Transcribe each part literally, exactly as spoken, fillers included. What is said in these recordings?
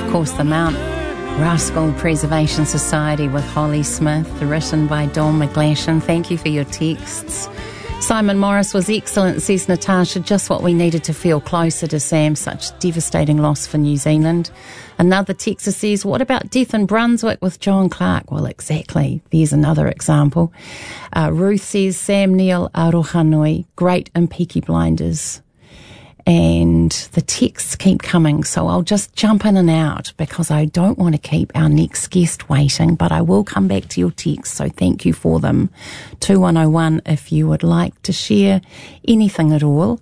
course, the Mount Rascal Preservation Society with Holly Smith, written by Dawn McGlashan. Thank you for your texts. Simon Morris was excellent, says Natasha. Just what we needed to feel closer to Sam. Such devastating loss for New Zealand. Another texter says, what about death in Brunswick with John Clark? Well, exactly. There's another example. Uh, Ruth says, Sam Neill Arohanui, great in Peaky Blinders. And the texts keep coming, so I'll just jump in and out because I don't want to keep our next guest waiting, but I will come back to your texts, so thank you for them. two one oh one if you would like to share anything at all.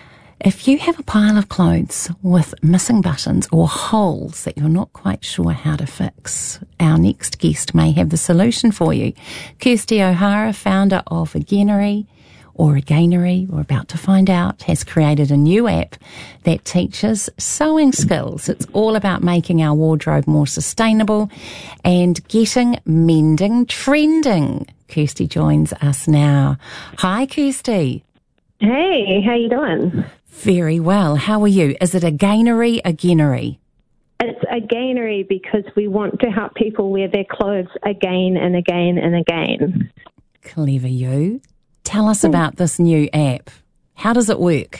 If you have a pile of clothes with missing buttons or holes that you're not quite sure how to fix, our next guest may have the solution for you. Kirsty O'Hara, founder of Againery, or Againery, we're about to find out, has created a new app that teaches sewing skills. It's all about making our wardrobe more sustainable and getting mending trending. Kirsty joins us now. Hi, Kirsty. Hey, how you doing? Very well. How are you? Is it Againery, Againery? It's Againery because we want to help people wear their clothes again and again and again. Clever you. Tell us about this new app. How does it work?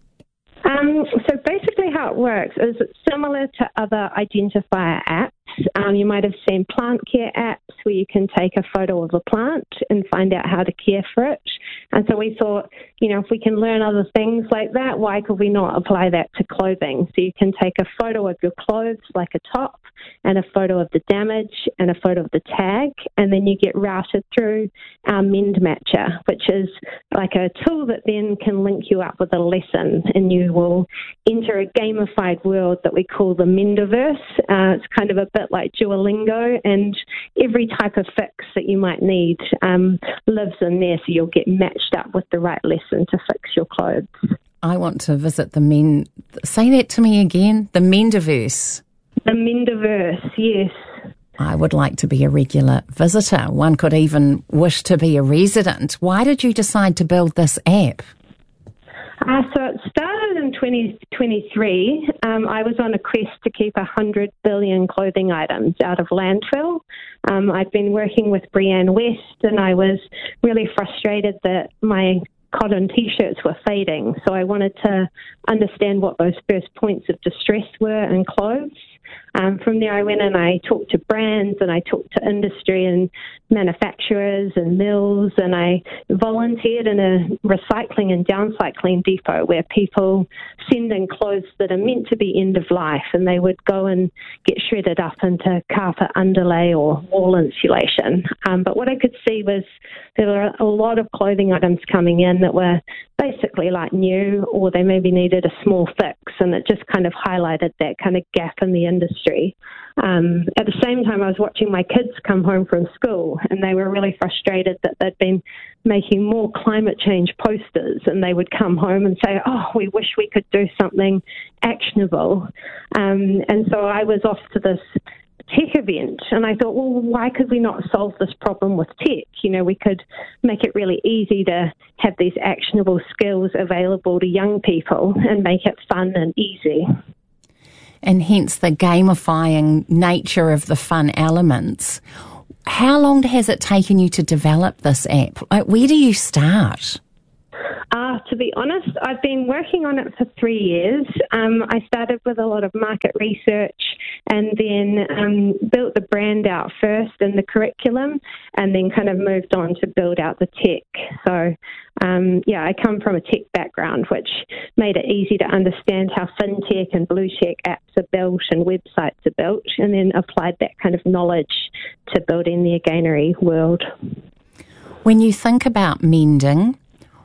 Um, so basically how it works is it's similar to other identifier apps. Um, you might have seen plant care apps where you can take a photo of a plant and find out how to care for it. And so we thought, you know, if we can learn other things like that, why could we not apply that to clothing? So you can take a photo of your clothes, like a top, and a photo of the damage and a photo of the tag, and then you get routed through our Mend Matcher, which is like a tool that then can link you up with a lesson, and you will enter a gamified world that we call the Mendiverse. Uh, it's kind of a bit like Duolingo, and every type of fix that you might need um, lives in there, so you'll get matched up with the right lesson to fix your clothes. I want to visit the Men... Say that to me again. The Mendiverse. The Mendiverse, yes. I would like to be a regular visitor. One could even wish to be a resident. Why did you decide to build this app? Uh, so it started in twenty twenty-three. Um, I was on a quest to keep one hundred billion clothing items out of landfill. Um, I've been working with Brianne West, and I was really frustrated that my cotton T-shirts were fading. So I wanted to understand what those first points of distress were in clothes. Um, from there, I went and I talked to brands, and I talked to industry and manufacturers and mills, and I volunteered in a recycling and downcycling depot where people send in clothes that are meant to be end of life, and they would go and get shredded up into carpet underlay or wall insulation. Um, but what I could see was there were a lot of clothing items coming in that were basically like new, or they maybe needed a small fix, and it just kind of highlighted that kind of gap in the industry. Um, at the same time, I was watching my kids come home from school, and they were really frustrated that they'd been making more climate change posters, and they would come home and say, oh, we wish we could do something actionable. Um, and so I was off to this tech event, and I thought, well, why could we not solve this problem with tech? You know, we could make it really easy to have these actionable skills available to young people and make it fun and easy. And hence the gamifying nature of the fun elements. How long has it taken you to develop this app? Like, where do you start? Uh, to be honest, I've been working on it for three years. Um, I started with a lot of market research, and then um, built the brand out first and the curriculum, and then kind of moved on to build out the tech. So, um, yeah, I come from a tech background, which made it easy to understand how fintech and blue tech apps are built and websites are built, and then applied that kind of knowledge to building the Againery world. When you think about mending,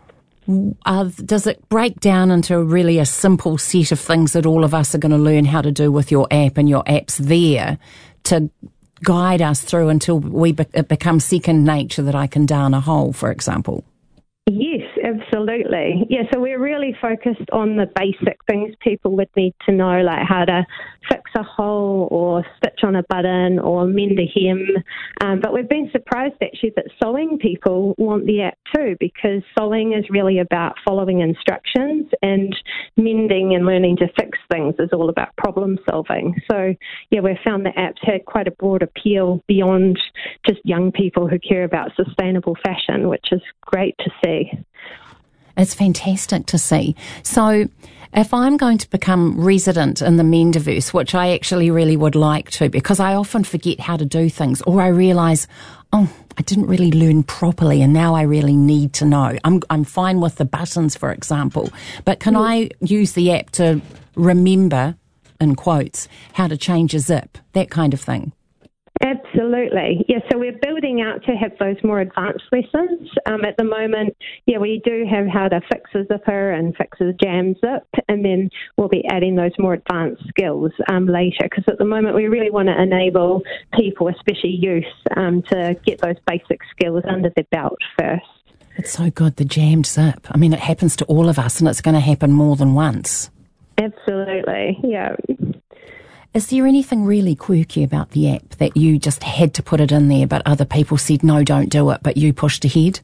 Uh, does it break down into really a simple set of things that all of us are going to learn how to do with your app, and your app's there to guide us through until we be- it becomes second nature that I can darn a hole, for example? Yes, absolutely. Yeah, so we're really focused on the basic things people would need to know, like how to fix a hole or stitch on a button or mend a hem. Um, but we've been surprised actually that sewing people want the app too, because sewing is really about following instructions, and mending and learning to fix things is all about problem solving. So yeah, we've found the app's had quite a broad appeal beyond just young people who care about sustainable fashion, which is great to see. It's fantastic to see. So if I'm going to become resident in the Mendiverse, which I actually really would like to, because I often forget how to do things, or I realise, oh, I didn't really learn properly and now I really need to know. I'm I'm fine with the buttons, for example, but can mm. I use the app to remember, in quotes, how to change a zip, that kind of thing? Absolutely. Yeah, so we're building out to have those more advanced lessons. Um, at the moment, yeah, we do have how to fix a zipper and fix a jam zip, and then we'll be adding those more advanced skills um, later, because at the moment we really want to enable people, especially youth, um, to get those basic skills under their belt first. It's so good, the jammed zip. I mean, it happens to all of us, and it's going to happen more than once. Absolutely, yeah. Is there anything really quirky about the app that you just had to put it in there, but other people said, no, don't do it, but you pushed ahead?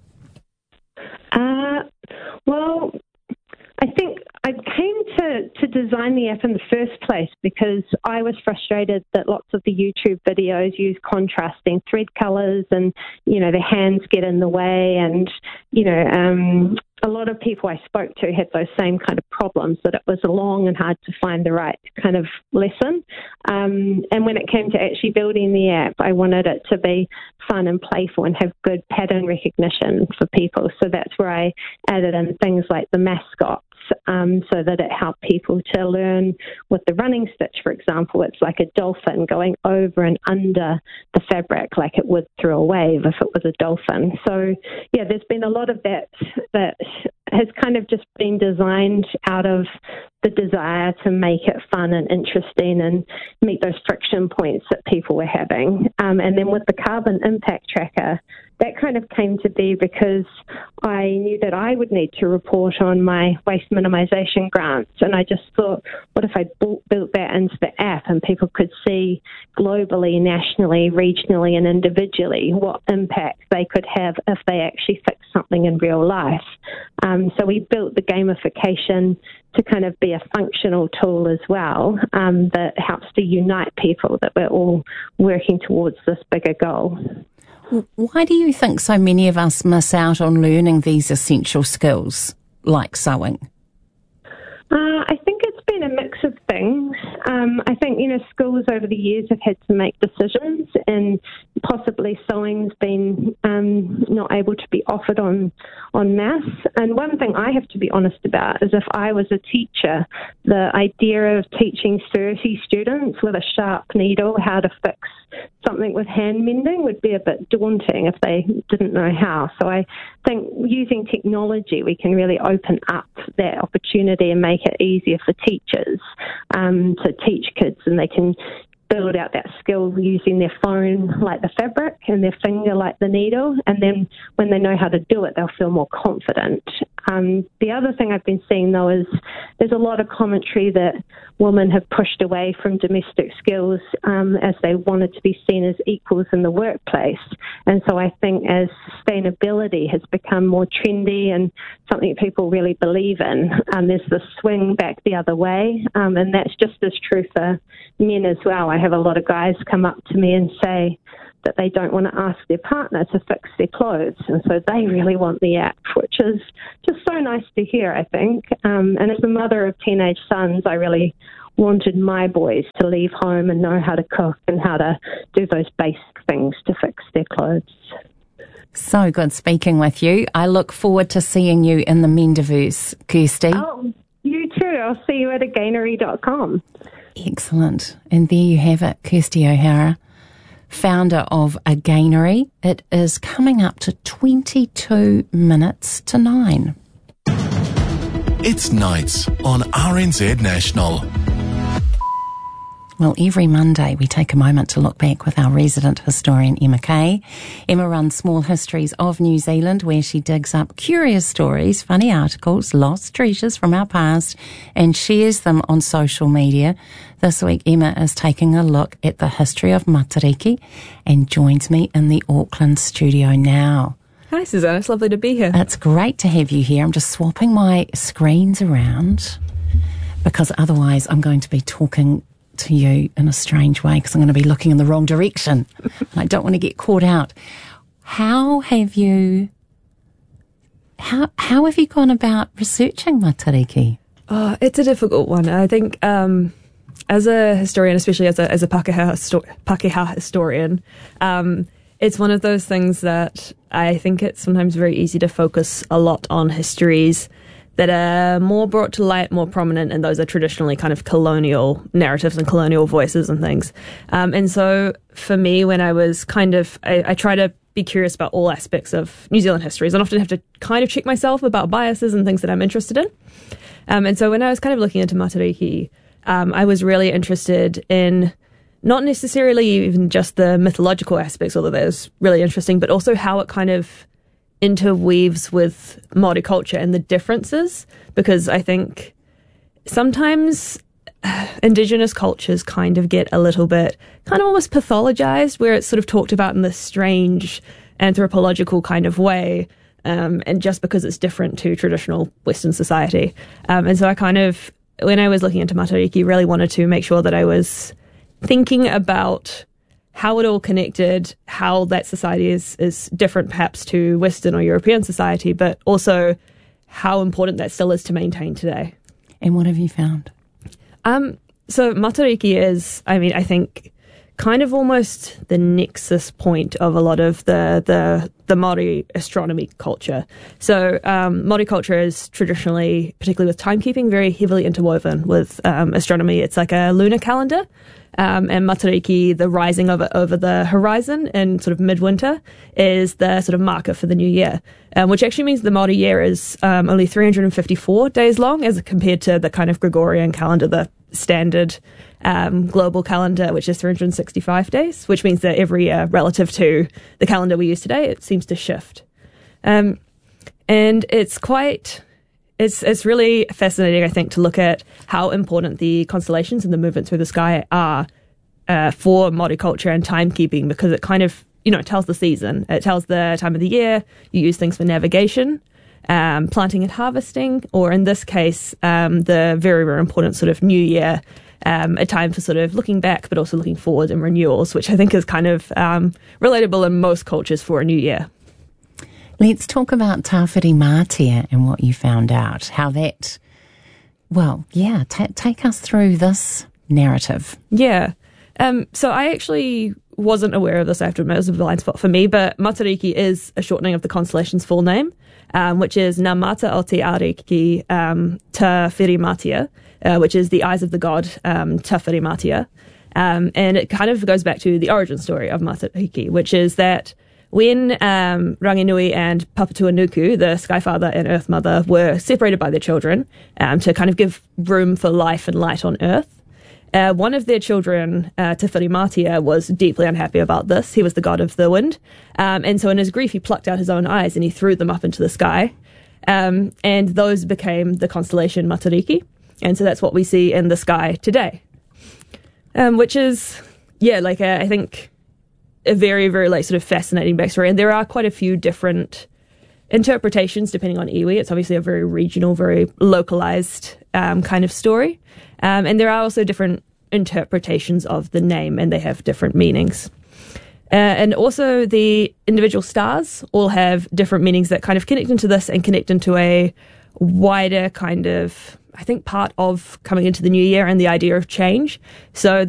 Uh, well, I think I came to, to design the app in the first place because I was frustrated that lots of the YouTube videos use contrasting thread colours and, you know, their hands get in the way, and, you know, um, a lot of people I spoke to had those same kind of problems, that it was long and hard to find the right kind of lesson. Um, and when it came to actually building the app, I wanted it to be fun and playful and have good pattern recognition for people. So that's where I added in things like the mascots, um, so that it helped people to learn with the running stitch, for example. It's like a dolphin going over and under the fabric like it would through a wave if it was a dolphin. So, yeah, there's been a lot of that that has kind of just been designed out of the desire to make it fun and interesting and meet those friction points that people were having. Um, and then with the carbon impact tracker, that kind of came to be because I knew that I would need to report on my waste minimisation grants. And I just thought, what if I built that into the app and people could see globally, nationally, regionally and individually what impact they could have if they actually fixed something in real life. Um, so we built the gamification to kind of be a functional tool as well, um, that helps to unite people, that we're all working towards this bigger goal. Why do you think so many of us miss out on learning these essential skills, like sewing? Uh, I think it's been a mix of things. Um, I think, you know, schools over the years have had to make decisions, and possibly sewing's been um, not able to be offered on en masse. And one thing I have to be honest about is if I was a teacher, the idea of teaching thirty students with a sharp needle how to fix something with hand mending would be a bit daunting if they didn't know how. So I think using technology, we can really open up that opportunity and make it easier for teachers um, to teach kids, and they can build out that skill using their phone like the fabric and their finger like the needle, and then when they know how to do it, they'll feel more confident. Um, the other thing I've been seeing, though, is there's a lot of commentary that women have pushed away from domestic skills um, as they wanted to be seen as equals in the workplace. And so I think as sustainability has become more trendy and something people really believe in, um, there's the swing back the other way, um, and that's just as true for men as well. I have a lot of guys come up to me and say that they don't want to ask their partner to fix their clothes, and so they really want the app, which is just so nice to hear, I think. Um, and as a mother of teenage sons, I really wanted my boys to leave home and know how to cook and how to do those basic things to fix their clothes. So good speaking with you. I look forward to seeing you in the Mendiverse, Kirsty. Oh, you too. I'll see you at a gainery dot com. Excellent. And there you have it, Kirsty O'Hara, founder of A Gainery. It is coming up to twenty-two minutes to nine. It's Nights on R N Z National. Well, every Monday we take a moment to look back with our resident historian, Emma Kay. Emma runs Small Histories of New Zealand, where she digs up curious stories, funny articles, lost treasures from our past, and shares them on social media. This week, Emma is taking a look at the history of Matariki and joins me in the Auckland studio now. Hi, Susanna. It's lovely to be here. It's great to have you here. I'm just swapping my screens around because otherwise I'm going to be talking to you in a strange way because I'm going to be looking in the wrong direction and I don't want to get caught out. How have you how how have you gone about researching Matariki? Oh, it's a difficult one. I think um, as a historian, especially as a as a Pākehā, histo- Pākehā historian, um, it's one of those things that I think it's sometimes very easy to focus a lot on histories that are more brought to light, more prominent, and those are traditionally kind of colonial narratives and colonial voices and things. Um, and so for me, when I was kind of, I, I try to be curious about all aspects of New Zealand histories and often have to kind of check myself about biases and things that I'm interested in. Um, and so when I was kind of looking into Matariki, um, I was really interested in not necessarily even just the mythological aspects, although that was really interesting, but also how it kind of interweaves with Māori culture and the differences, because I think sometimes uh, Indigenous cultures kind of get a little bit kind of almost pathologized, where it's sort of talked about in this strange anthropological kind of way, um, and just because it's different to traditional Western society. Um, and so I kind of, when I was looking into Matariki, really wanted to make sure that I was thinking about how it all connected, how that society is, is different perhaps to Western or European society, but also how important that still is to maintain today. And what have you found? Um, so Matariki is, I mean, I think kind of almost the nexus point of a lot of the the, the Māori astronomy culture. So um, Māori culture is traditionally, particularly with timekeeping, very heavily interwoven with um, astronomy. It's like a lunar calendar. Um, and Matariki, the rising of it over the horizon in sort of midwinter, is the sort of marker for the new year, um, which actually means the Māori year is um, only three hundred fifty-four days long as compared to the kind of Gregorian calendar, the standard um, global calendar, which is three hundred sixty-five days, which means that every year relative to the calendar we use today, it seems to shift. Um, and it's quite... It's it's really fascinating, I think, to look at how important the constellations and the movement through the sky are uh, for Māori culture and timekeeping, because it kind of, you know, it tells the season. It tells the time of the year. You use things for navigation, um, planting and harvesting, or in this case, um, the very, very important sort of new year, um, a time for sort of looking back, but also looking forward and renewals, which I think is kind of um, relatable in most cultures for a new year. Let's talk about Tāwhiri Mātia and what you found out. How that, well, yeah, t- take us through this narrative. Yeah. Um, so I actually wasn't aware of this, I have to admit. It was a blind spot for me, but Matariki is a shortening of the constellation's full name, um, which is Ngā Mata o te Ariki um, Tāwhiri Mātia, uh, which is the eyes of the god um, Tāwhiri Mātia. Um, and it kind of goes back to the origin story of Matariki, which is that when um, Ranginui and Papatūānuku, the Sky Father and Earth Mother, were separated by their children um, to kind of give room for life and light on Earth, uh, one of their children, uh, Tāwhiri Mātia, was deeply unhappy about this. He was the god of the wind. Um, and so in his grief, he plucked out his own eyes and he threw them up into the sky. Um, and those became the constellation Matariki. And so that's what we see in the sky today. Um, which is, yeah, like uh, I think... a very, very like sort of fascinating backstory. And there are quite a few different interpretations depending on iwi. It's obviously a very regional, very localized um, kind of story. Um, and there are also different interpretations of the name, and they have different meanings. Uh, and also the individual stars all have different meanings that kind of connect into this and connect into a wider kind of, I think, part of coming into the new year and the idea of change. So